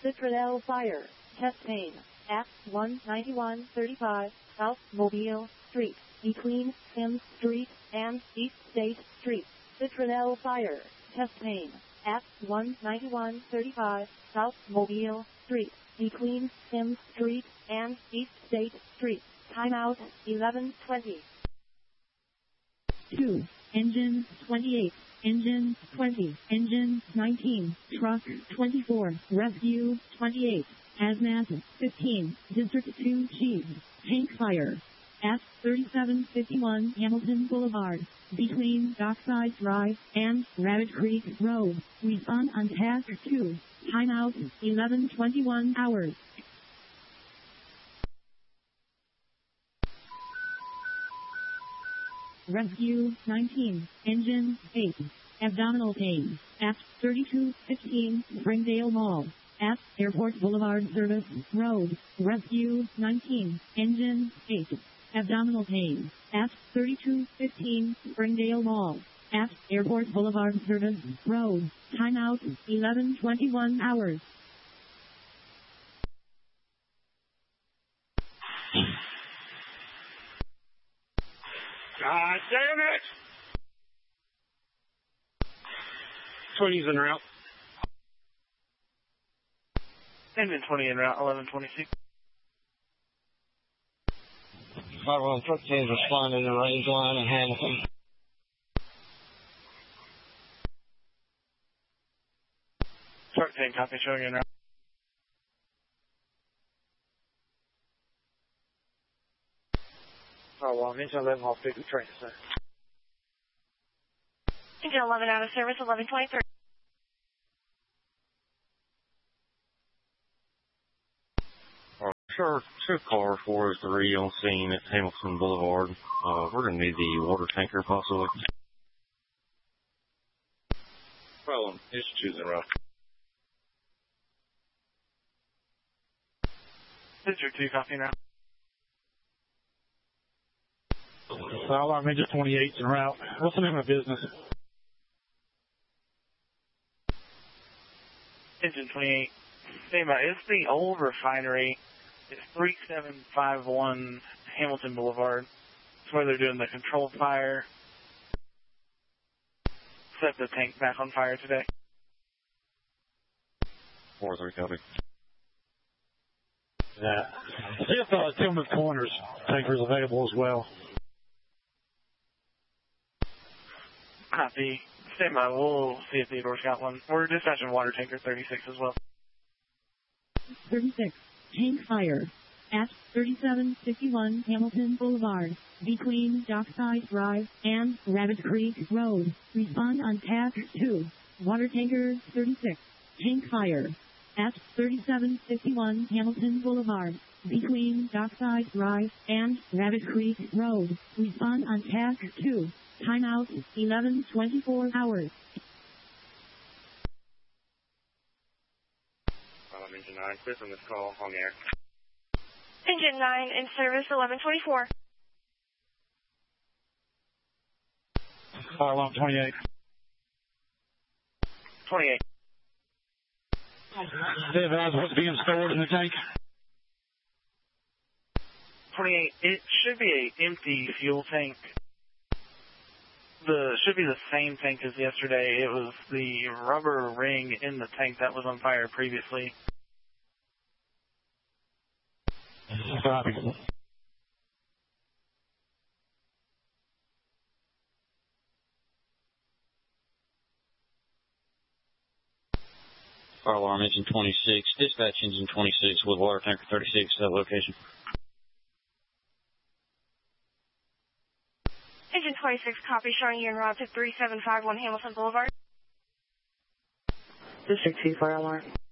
Citradel Fire. Test main. At 19135 South Mobile Street, between Sims Street and East State Street. Citradel Fire. Test main. At 19135 South Mobile Street, between Sims Street and East State Street. Timeout 11:20. 2. Engine 28. Engine 20. Engine 19. Truck 24. Rescue 28. Hazmat 15. District 2 Chief. Tank fire. At 3751 Hamilton Boulevard, between Dockside Drive and Rabbit Creek Road. Respond on task 2. Timeout 11:21 hours. Rescue 19. Engine 8. Abdominal pain. At 3215 Springdale Mall. At Airport Boulevard Service Road. Rescue 19. Engine 8. Abdominal pain. At 3215 Springdale Mall. At Airport Boulevard Service Road. Timeout 11:21 hours. God damn it! 20's en route. Engine 20 en route, 11:26. Hardwell truck teams responding to range line in Hamilton. Truck team, copy, showing en route. Oh, well, engine 11 off 50 train, sir. Engine 11 out of service, 11:23. Sure, 2 car 403 on scene at Hamilton Boulevard. We're going to need the water tanker possibly. Problem, it's choosing route. District 2, copy now. Alarm engine 28's en route. What's the name of the business? Engine 28. It's the old refinery. It's 3751 Hamilton Boulevard. It's where they're doing the controlled fire. Set the tank back on fire today. 4-3 copy. Yeah. See if Tillman Corners tanker is available as well. Copy. Stand by. We'll see if Theodore's got one. We're dispatching water tanker 36 as well. 36. Tank fire. At 3751 Hamilton Boulevard, between Dockside Drive and Rabbit Creek Road. Respond on task 2. Water tanker 36. Tank fire. At 3751 Hamilton Boulevard, between Dockside Drive and Rabbit Creek Road. Respond on task 2. Timeout 11:24 hours. Engine 9, clear from this call on the air. Engine 9 in service, 11:24. Alarm 28. 28. They advise what's being stored in the tank. 28. It should be a empty fuel tank. Should be the same tank as yesterday. It was the rubber ring in the tank that was on fire previously. Copy. Fire alarm engine 26, dispatch engine 26 with water tanker 36 at location. Engine 26, copy, showing you en route to 3751 Hamilton Boulevard. District 2, fire alarm.